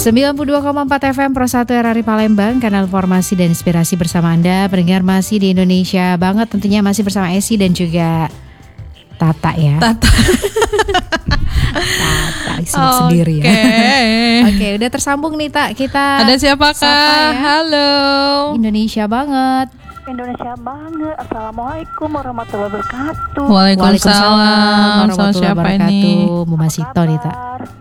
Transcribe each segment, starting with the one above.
92,4 FM Pro 1 RRI Palembang, kanal informasi dan inspirasi bersama Anda. Pendengar masih di Indonesia banget, tentunya masih bersama Esi dan juga Tata ya. Tata sendiri ya. Oke, udah tersambung nih Tak. Kita ada siapa Kak? Ya? Halo. Indonesia banget. Assalamualaikum warahmatullahi wabarakatuh. Waalaikumsalam warahmatullahi wabarakatuh. Bu Masito nih Tak.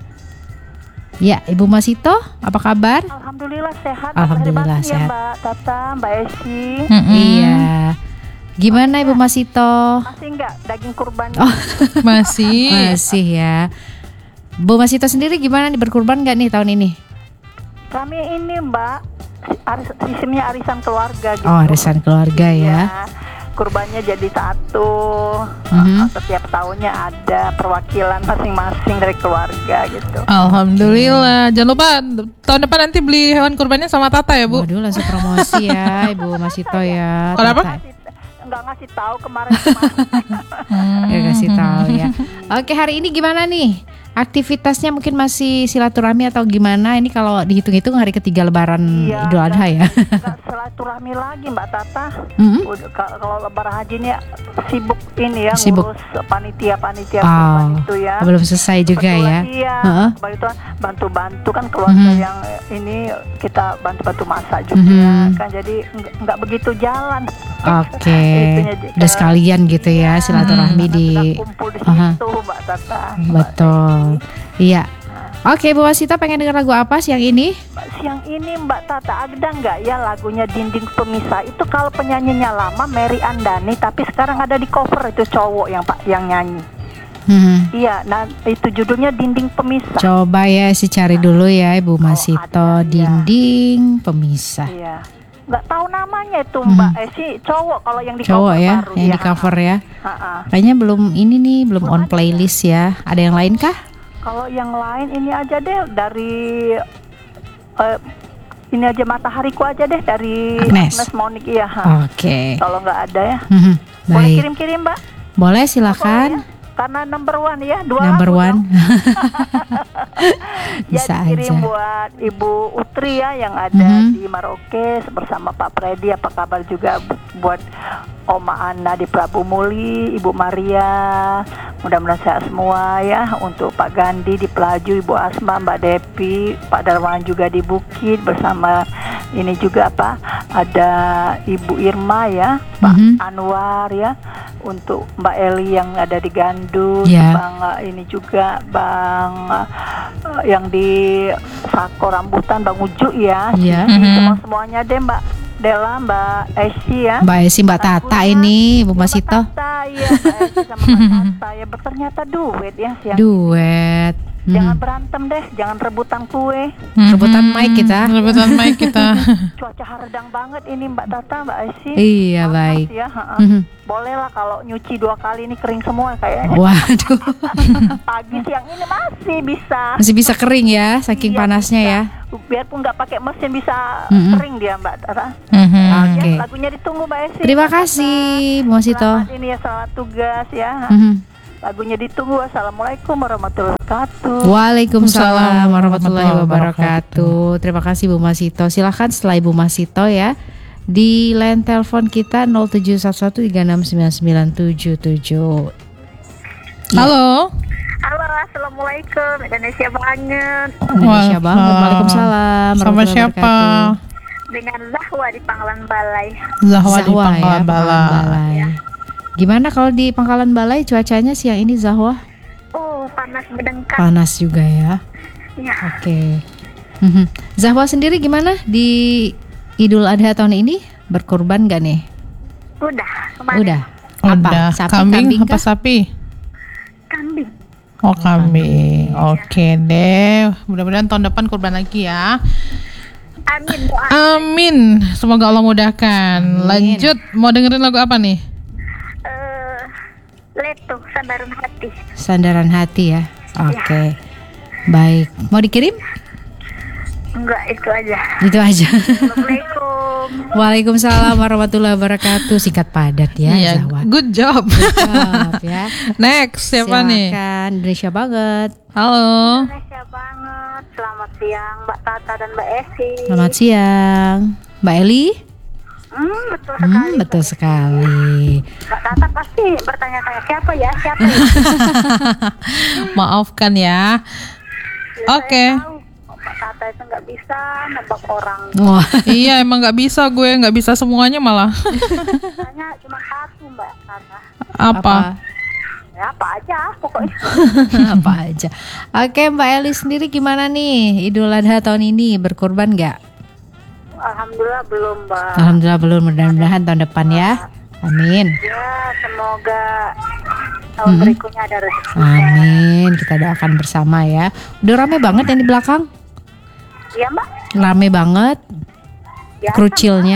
Ya, Ibu Masito, apa kabar? Alhamdulillah sehat. Alhamdulillah sehat. Ya, Mbak Tata, Mbak Esi. Iya. Gimana Ibu Masito? Masih enggak daging kurban? Oh, masih ya. Bu Masito sendiri gimana nih, berkurban nggak nih tahun ini? Kami ini Mbak, sistemnya arisan keluarga gitu. Oh, arisan keluarga ya. Kurbannya jadi satu. Setiap tahunnya ada perwakilan masing-masing dari keluarga gitu. Alhamdulillah. Jangan lupa tahun depan nanti beli hewan kurbannya sama Tata ya Bu. Waduh, langsung promosi ya Ibu Masito ya. Kalau apa? Enggak ngasih tahu kemarin. Ya kasih tahu ya. Oke, hari ini gimana nih? Aktivitasnya mungkin masih silaturahmi atau gimana? Ini kalau dihitung-hitung hari ketiga Lebaran Idul Adha ya. Silaturahmi lagi Mbak Tata. Kalau Lebaran Haji ini sibuk ini ya, sibuk. ngurus panitia itu ya. Belum selesai juga ya. Iya. Bantu-bantu kan keluarga yang ini kita bantu-bantu masak juga kan, jadi nggak begitu jalan. Oke. Udah sekalian gitu ya silaturahmi di. Kumpul di situ Mbak Tata. Betul. Iya. Oke, Bu Masito pengen dengar lagu apa siang ini? Siang ini Mbak Tata, ada nggak ya lagunya Dinding Pemisah? Itu kalau penyanyinya lama Mary Andani, tapi sekarang ada di cover, itu cowok yang nyanyi. Iya, nah itu judulnya Dinding Pemisah. Coba ya cari dulu ya Ibu Masito, Dinding Pemisah. Iya. Nggak tahu namanya itu Mbak Esi, cowok kalau yang di cowok cover ya, baru, yang di cover ya. Kayaknya belum ini nih, belum on playlist ya. Ada yang lain kah? Kalau yang lain ini aja deh dari ini aja Matahariku aja deh dari Agnes Monik ya. Oke. Kalau nggak ada ya, baik. Boleh kirim-kirim Mbak? Boleh, silakan. Karena number one ya, number one. Bisa jadi kirim aja. buat Ibu Utri ya yang ada di Maroke bersama Pak Freddy. Apa kabar juga buat Oma Ana di Prabu Muli, Ibu Maria, mudah-mudahan sehat semua ya. Untuk Pak Gandhi di Pelaju, Ibu Asma, Mbak Depi, Pak Darwan juga di Bukit bersama ini juga ada Ibu Irma ya, Pak Anwar ya, untuk Mbak Eli yang ada di Gandul, Bang ini juga Bang yang di Sako Rambutan, Bang Uju ya. Semuanya deh Mbak Dela, Mbak Esi ya. Mbak Esi, Mbak Tata ini, Bu Masito. Tata ya, Mbak Esi sama Mbak Tata ya, ternyata duet ya siang. Duet. Jangan berantem deh, jangan rebutan kue. Rebutan mic kita. Cuaca haredang banget ini Mbak Tata, Mbak Esi. Iya, baik. Ya, boleh lah kalau nyuci 2 kali ini kering semua kayaknya. Waduh. Pagi siang ini masih bisa. Masih bisa kering ya, saking panasnya bisa. ya. Biarpun nggak pakai mesin bisa kering dia Mbak Tata. Oke. Lagunya ditunggu Mbak Esi. Terima kasih Bu Masito. Selamat ini ya, selamat tugas ya. Lagunya ditunggu. Assalamualaikum warahmatullahi wabarakatuh. Waalaikumsalam warahmatullahi wabarakatuh. Terima kasih Bu Masito. Silahkan setelah Ibu Masito ya, di line telepon kita 0711369977. Halo. Halo, assalamualaikum. Indonesia banget. Indonesia banget. Waalaikumsalam. Sama siapa? Dengan Zahwa di Pangkalan Balai. Zahwa di Pangkalan Balai. Ya. Gimana kalau di Pangkalan Balai cuacanya siang ini Zahwa? Oh, panas berdengkar. Panas juga ya. Ya. Oke. Zahwa sendiri gimana di Idul Adha tahun ini? Berkurban gak nih? Udah. Udah. Apa? Sapi, kambing apa sapi? Kambing. Oh, kambing. Oke deh. Mudah-mudahan tahun depan kurban lagi ya. Amin. Amin. Semoga Allah mudahkan. Lanjut, mau dengerin lagu apa nih? Leto, Sandaran Hati. Sandaran Hati ya. Oke. Baik. Mau dikirim? Enggak, itu aja. Itu aja. Assalamualaikum. Waalaikumsalam warahmatullahi wabarakatuh. Singkat padat ya, Zahwa. Good job. Ya. Next, siapa nih? Silakan, Indonesia banget. Halo. Indonesia banget. Selamat siang Mbak Tata dan Mbak Esi. Selamat siang. Mbak Eli? Betul sekali. Betul sekali. Mbak Tata pasti bertanya-tanya siapa ya? Maafkan ya. Oke. Saya tahu, Mbak Tata itu nggak bisa nebak orang. Wah, Iya emang nggak bisa, gue nggak bisa semuanya malah. Hanya cuma satu Mbak Tata. Apa? Ya apa aja pokoknya. apa aja. Oke, Mbak Eli sendiri gimana nih Idul Adha tahun ini, berkurban nggak? Alhamdulillah belum Mbak. Alhamdulillah belum, mudah-mudahan tahun depan ya. Amin. Ya semoga tahun berikutnya ada rezeki. Amin. Kita doakan bersama ya. Udah rame banget yang di belakang. Iya Mbak. Rame banget. Biasa, Kerucilnya.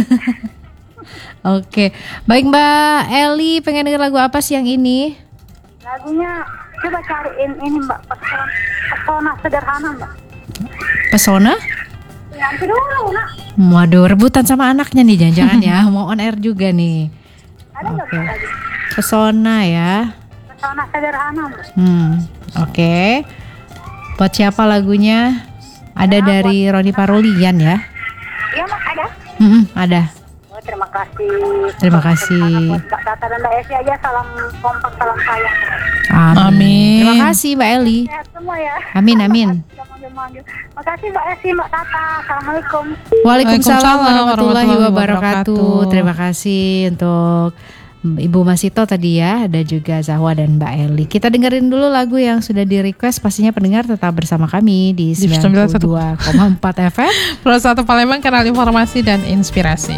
Oke. Baik Mbak Eli, pengen denger lagu apa siang ini? Lagunya coba cariin ini Mbak, pesona sederhana Mbak. Pesona? Nanti dulu nak. Waduh, rebutan sama anaknya nih jangan-jangan ya. Mau on air juga nih. Ada nggak Oke. lagi? Pesona ya. Pesona sederhana Mbak. Oke. Buat siapa lagunya? Ada dari Roni Parulian ya? Iya Mbak ada. Ada. Oh, terima kasih. Terima kasih. Buat Mbak Tata dan Mbak Esi aja salam kompak, salam sayang. Amin. Terima kasih Mbak Eli. Sehat semua ya. Amin amin. Makasih Mbak Esi, Mbak Tata. Assalamualaikum. Waalaikumsalam warahmatullahi warahmatullahi wabarakatuh. wabarakatuh. Terima kasih untuk Ibu Masito tadi ya, ada juga Zahwa dan Mbak Eli. Kita dengerin dulu lagu yang sudah di request. Pastinya pendengar tetap bersama kami di 92,4 FM. Pro 1 Palembang, kanal informasi dan inspirasi.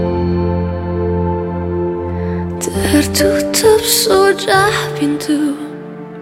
Tertutup sudah pintu